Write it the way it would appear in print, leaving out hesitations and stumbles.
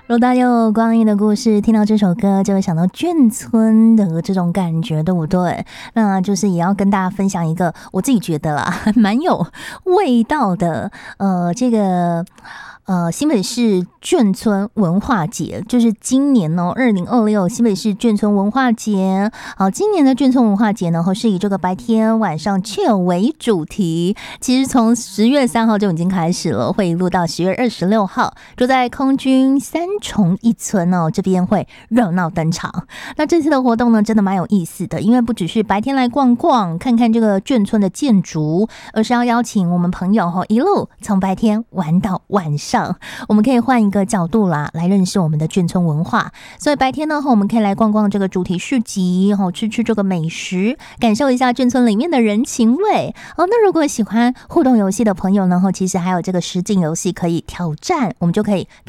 如果大家有光阴的故事，听到这首歌就会想到眷村的这种感觉，对不对？那就是也要跟大家分享一个我自己觉得啦，蛮有味道的，这个。新北市眷村文化节就是今年哦，2026新北市眷村文化节。好，今年的眷村文化节呢，是以这个白天晚上 chill 为主题。其实从10月3号就已经开始了，会一路到10月26号，就在空军三重一村哦，这边会热闹登场。那这次的活动呢，真的蛮有意思的，因为不只是白天来逛逛，看看这个眷村的建筑，而是要邀请我们朋友一路从白天玩到晚上。我们可以换一个角度啦，来认识我们的眷村文化。所以白天呢，我们可以来逛逛这个主题市集，吃吃这个美食，感受一下眷村里面的人情味。那如果喜欢互动游戏的朋友呢，其实还有这个实境游戏可以挑战，我们就可以